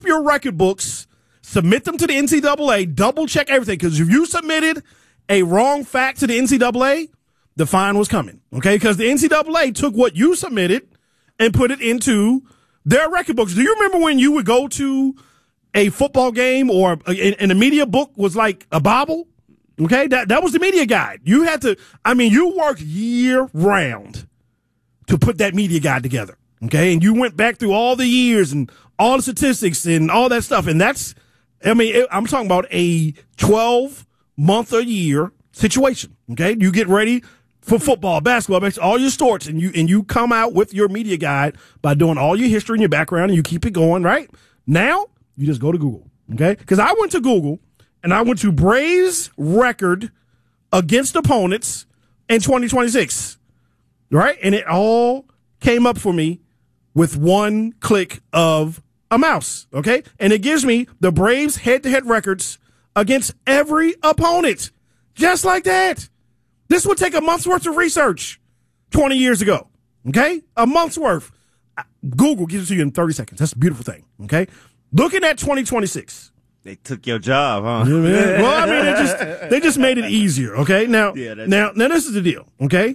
your record books, submit them to the NCAA, double check everything. Because if you submitted a wrong fact to the NCAA, the fine was coming. Okay, because the NCAA took what you submitted and put it into their record books. Do you remember when you would go to a football game or in the media book was like a Bible? Okay, that was the media guide. You had to, you worked year round to put that media guide together. Okay, and you went back through all the years and all the statistics and all that stuff. And that's, I'm talking about a 12-month a year situation. Okay, you get ready for football, basketball, all your sports, and you come out with your media guide by doing all your history and your background, and you keep it going, right? Now, you just go to Google, okay? Because I went to Google, and I went to Braves record against opponents in 2026, right? And it all came up for me with one click of a mouse, okay? And it gives me the Braves head-to-head records against every opponent, just like that. This would take a month's worth of research 20 years ago, okay? A month's worth. Google gives it to you in 30 seconds. That's a beautiful thing, okay? Looking at 2026. They took your job, huh? Yeah, well, they just made it easier, okay? Now, now this is the deal, okay?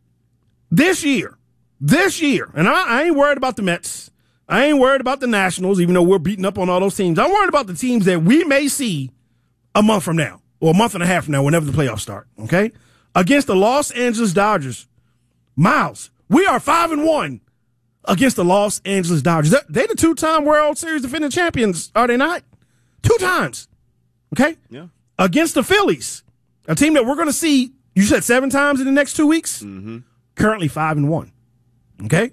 This year, and I ain't worried about the Mets. I ain't worried about the Nationals, even though we're beating up on all those teams. I'm worried about the teams that we may see a month from now or a month and a half from now, whenever the playoffs start, okay? Against the Los Angeles Dodgers. Miles, we are 5-1 against the Los Angeles Dodgers. They the two-time World Series defending champions, are they not? 2 times. Okay? Yeah. Against the Phillies, a team that we're going to see, you said 7 times in the next 2 weeks? Mm-hmm. Currently 5-1. Okay?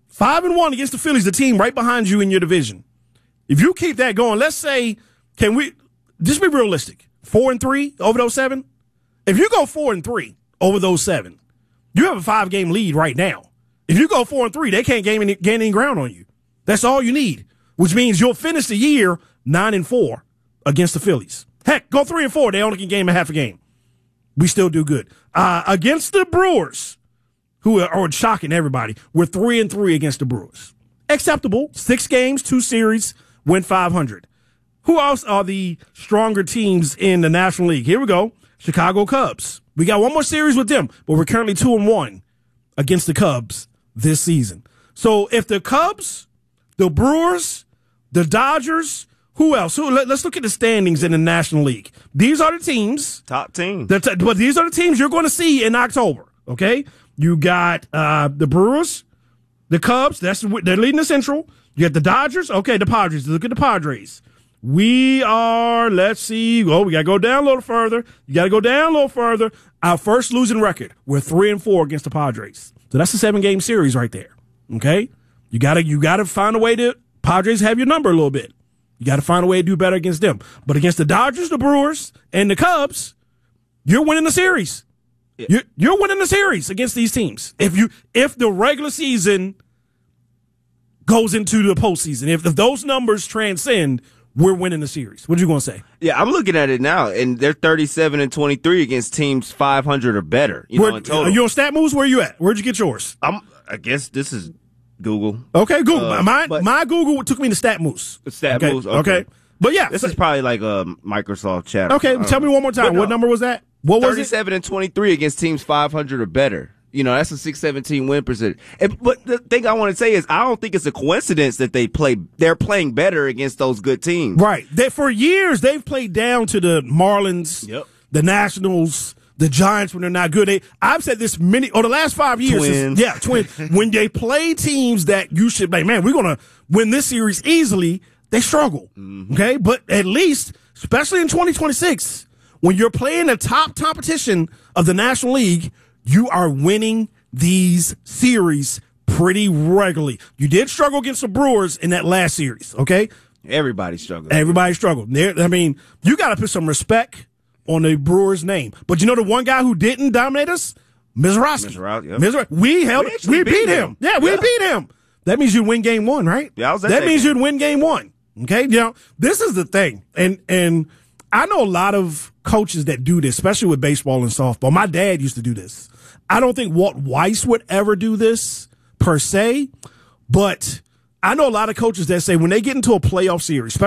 5-1 against the Phillies, the team right behind you in your division. If you keep that going, let's say, can we just be realistic? 4-3 over those 7? If you go 4-3 over those 7, you have a 5-game lead right now. If you go 4-3, they can't gain any ground on you. That's all you need, which means you'll finish the year 9-4 against the Phillies. Heck, go 3-4. They only can game a half a game. We still do good. Against the Brewers, who are shocking everybody, we're 3-3 against the Brewers. Acceptable. 6 games, 2 series, win 500. Who else are the stronger teams in the National League? Here we go. Chicago Cubs. We got one more series with them, but we're currently 2-1 against the Cubs this season. So if the Cubs, the Brewers, the Dodgers, who else? Let's look at the standings in the National League. These are the teams. Top teams. But these are the teams you're going to see in October, okay? You got the Brewers, the Cubs. They're leading the Central. You got the Dodgers. Okay, the Padres. Look at the Padres. We are, let's see. Oh, we got to go down a little further. You got to go down a little further. Our first losing record, we're 3-4 against the Padres. So that's a 7-game series right there. Okay? You got to find a way to, Padres have your number a little bit. You got to find a way to do better against them. But against the Dodgers, the Brewers, and the Cubs, you're winning the series. Yeah. You're winning the series against these teams. If the regular season goes into the postseason, if those numbers transcend, we're winning the series. What are you going to say? Yeah, I'm looking at it now, and they're 37-23 against teams 500 or better. In total. Are you on Stat Moves? Where are you at? Where'd you get yours? I guess this is Google. Okay, Google. My Google took me to Stat Moves. Stat Moves. Okay. But yeah, this is probably like a Microsoft chat. Okay, tell me one more time. What number was that? What was it? 37-23 against teams 500 or better. That's a 617 win percentage. But the thing I want to say is, I don't think it's a coincidence that they're playing better against those good teams. Right. For years, they've played down to the Marlins, the Nationals, the Giants when they're not good. I've said this the last 5 years. Twins. When they play teams that you should, we're going to win this series easily, they struggle. Mm-hmm. Okay. But at least, especially in 2026, when you're playing the top competition of the National League, you are winning these series pretty regularly. You did struggle against the Brewers in that last series, okay? Everybody struggled. You got to put some respect on the Brewers' name. But you know the one guy who didn't dominate us? Mizrachi. We beat him. Yeah, we beat him. That means you win game 1, right? Yeah, that means you'd win game 1. Okay? This is the thing. And I know a lot of coaches that do this, especially with baseball and softball. My dad used to do this. I don't think Walt Weiss would ever do this per se, but I know a lot of coaches that say when they get into a playoff series,